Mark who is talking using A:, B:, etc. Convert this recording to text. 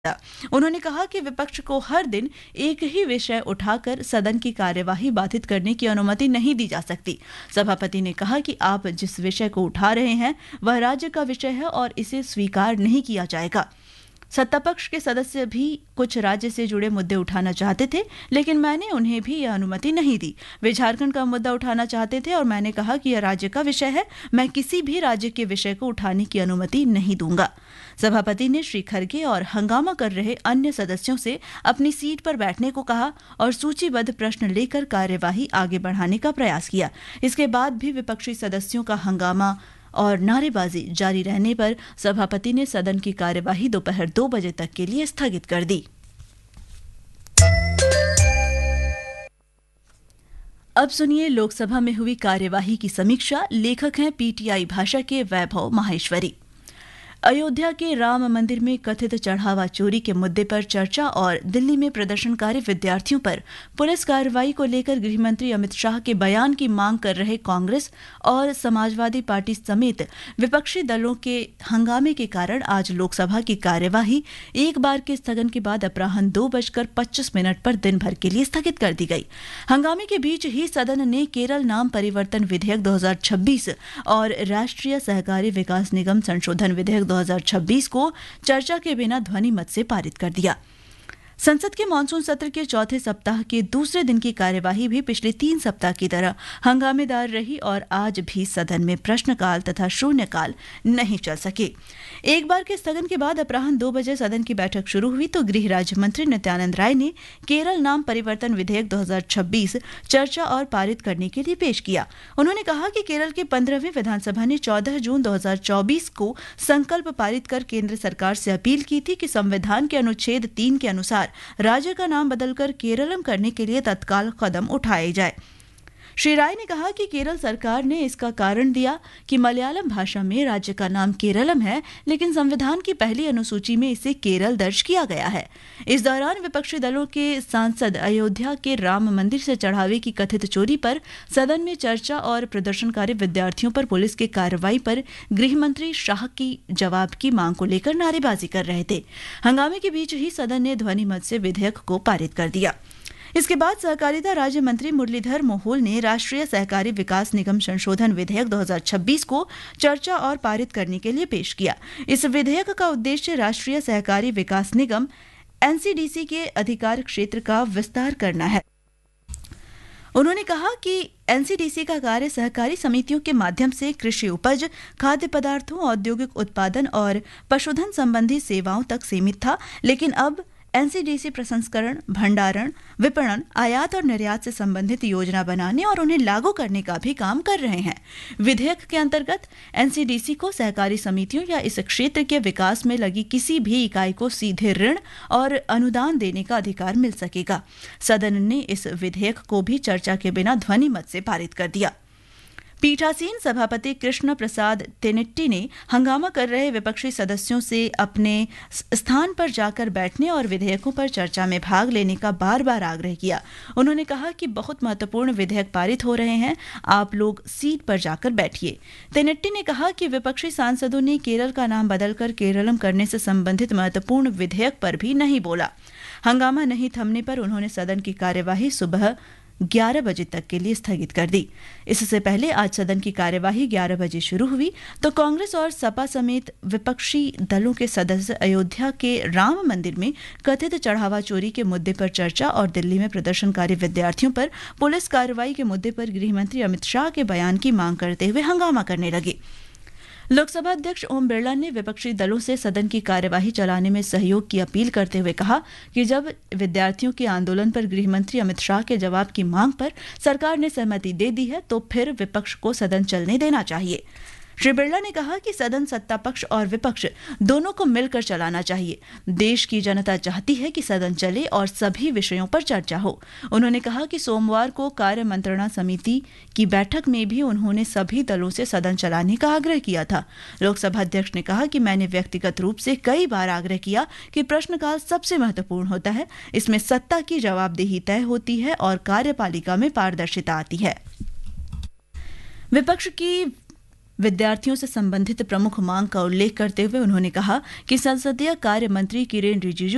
A: उन्होंने कहा कि विपक्ष को हर दिन एक ही विषय उठाकर सदन की कार्यवाही बाधित करने की अनुमति नहीं दी जा सकती। सभापति ने कहा कि आप जिस विषय को उठा रहे हैं वह राज्य का विषय है और इसे स्वीकार नहीं किया जाएगा। सत्तापक्ष के सदस्य भी कुछ राज्य से जुड़े मुद्दे उठाना चाहते थे, लेकिन मैंने उन्हें भी यह अनुमति नहीं दी। वे झारखंड का मुद्दा उठाना चाहते थे और मैंने कहा कि यह राज्य का विषय है, मैं किसी भी राज्य के विषय को उठाने की अनुमति नहीं दूंगा। सभापति ने श्री खरगे और हंगामा कर रहे अन्य सदस्यों से अपनी सीट पर बैठने को कहा और सूचीबद्ध प्रश्न लेकर कार्यवाही आगे बढ़ाने का प्रयास किया। इसके बाद भी विपक्षी सदस्यों का हंगामा और नारेबाजी जारी रहने पर सभापति ने सदन की कार्यवाही दोपहर 2 बजे तक के लिए स्थगित कर दी। अब सुनिए लोकसभा में हुई कार्यवाही की समीक्षा। लेखक हैं पीटीआई भाषा के वैभव माहेश्वरी। अयोध्या के राम मंदिर में कथित चढ़ावा चोरी के मुद्दे पर चर्चा और दिल्ली में प्रदर्शनकारी विद्यार्थियों पर पुलिस कार्रवाई को लेकर गृहमंत्री अमित शाह के बयान की मांग कर रहे कांग्रेस और समाजवादी पार्टी समेत विपक्षी दलों के हंगामे के कारण आज लोकसभा की कार्यवाही एक बार के स्थगन के बाद अपराह्न 2:25 पर दिन भर के लिए स्थगित कर दी गई। हंगामे के बीच ही सदन ने केरल नाम परिवर्तन विधेयक 2026 और राष्ट्रीय सहकारी विकास निगम संशोधन विधेयक 2026 को चर्चा के बिना ध्वनि मत से पारित कर दिया। संसद के मानसून सत्र के चौथे सप्ताह के दूसरे दिन की कार्यवाही भी पिछले 3 सप्ताह की तरह हंगामेदार रही और आज भी सदन में प्रश्नकाल तथा शून्यकाल नहीं चल सके। एक बार के स्थगन के बाद अपराह्न 2 बजे सदन की बैठक शुरू हुई तो गृह राज्य मंत्री नित्यानंद राय ने केरल नाम परिवर्तन विधेयक 2026 चर्चा और पारित करने के लिए पेश किया। उन्होंने कहा कि केरल के 15वीं विधानसभा ने 14 जून 2024 को संकल्प पारित कर केंद्र सरकार से अपील की थी कि संविधान के अनुच्छेद 3 के अनुसार राज्य का नाम बदलकर केरलम करने के लिए तत्काल कदम उठाए जाए। श्री राय ने कहा कि केरल सरकार ने इसका कारण दिया कि मलयालम भाषा में राज्य का नाम केरलम है, लेकिन संविधान की पहली अनुसूची में इसे केरल दर्ज किया गया है। इस दौरान विपक्षी दलों के सांसद अयोध्या के राम मंदिर से चढ़ावे की कथित चोरी पर सदन में चर्चा और प्रदर्शनकारी विद्यार्थियों पर पुलिस की कार्रवाई पर गृहमंत्री शाह की जवाब की मांग को लेकर नारेबाजी कर रहे थे। हंगामे के बीच ही सदन ने ध्वनिमत से विधेयक को पारित कर दिया। इसके बाद सहकारिता राज्य मंत्री मुरलीधर मोहोल ने राष्ट्रीय सहकारी विकास निगम संशोधन विधेयक 2026 को चर्चा और पारित करने के लिए पेश किया। इस विधेयक का उद्देश्य राष्ट्रीय सहकारी विकास निगम एनसीडीसी के अधिकार क्षेत्र का विस्तार करना है। उन्होंने कहा कि एनसीडीसी का कार्य सहकारी समितियों के माध्यम से कृषि उपज, खाद्य पदार्थों, औद्योगिक उत्पादन और पशुधन संबंधी सेवाओं तक सीमित था, लेकिन अब एनसीडीसी प्रसंस्करण, भंडारण, विपणन, आयात और निर्यात से संबंधित योजना बनाने और उन्हें लागू करने का भी काम कर रहे हैं। विधेयक के अंतर्गत एनसीडीसी को सहकारी समितियों या इस क्षेत्र के विकास में लगी किसी भी इकाई को सीधे ऋण और अनुदान देने का अधिकार मिल सकेगा। सदन ने इस विधेयक को भी चर्चा के बिना ध्वनिमत से पारित कर दिया। पीठासीन सभापति कृष्ण प्रसाद तेनेट्टी ने हंगामा कर रहे विपक्षी सदस्यों से अपने स्थान पर जाकर बैठने और विधेयकों पर चर्चा में भाग लेने का बार बार आग्रह किया। उन्होंने कहा कि बहुत महत्वपूर्ण विधेयक पारित हो रहे हैं, आप लोग सीट पर जाकर बैठिए। तेनेट्टी ने कहा कि विपक्षी सांसदों ने केरल का नाम बदलकर केरलम करने से संबंधित महत्वपूर्ण विधेयक पर भी नहीं बोला। हंगामा नहीं थमने पर उन्होंने सदन की कार्यवाही सुबह 11 बजे तक के लिए स्थगित कर दी। इससे पहले आज सदन की कार्यवाही 11 बजे शुरू हुई तो कांग्रेस और सपा समेत विपक्षी दलों के सदस्य अयोध्या के राम मंदिर में कथित चढ़ावा चोरी के मुद्दे पर चर्चा और दिल्ली में प्रदर्शनकारी विद्यार्थियों पर पुलिस कार्रवाई के मुद्दे पर गृहमंत्री अमित शाह के बयान की मांग करते हुए हंगामा करने लगे। लोकसभा अध्यक्ष ओम बिरला ने विपक्षी दलों से सदन की कार्यवाही चलाने में सहयोग की अपील करते हुए कहा कि जब विद्यार्थियों के आंदोलन पर गृहमंत्री अमित शाह के जवाब की मांग पर सरकार ने सहमति दे दी है तो फिर विपक्ष को सदन चलने देना चाहिए। श्री बिरला ने कहा कि सदन सत्ता पक्ष और विपक्ष दोनों को मिलकर चलाना चाहिए। देश की जनता चाहती है कि सदन चले और सभी विषयों पर चर्चा हो। उन्होंने कहा कि सोमवार को कार्य मंत्रणा समिति की बैठक में भी उन्होंने सभी दलों से सदन चलाने का आग्रह किया था। लोकसभा अध्यक्ष ने कहा कि मैंने व्यक्तिगत रूप से कई बार आग्रह किया कि प्रश्नकाल सबसे महत्वपूर्ण होता है, इसमें सत्ता की जवाबदेही तय होती है और कार्यपालिका में पारदर्शिता आती है। विपक्ष की विद्यार्थियों से संबंधित प्रमुख मांग का उल्लेख करते हुए उन्होंने कहा कि संसदीय कार्य मंत्री किरेन रिजिजू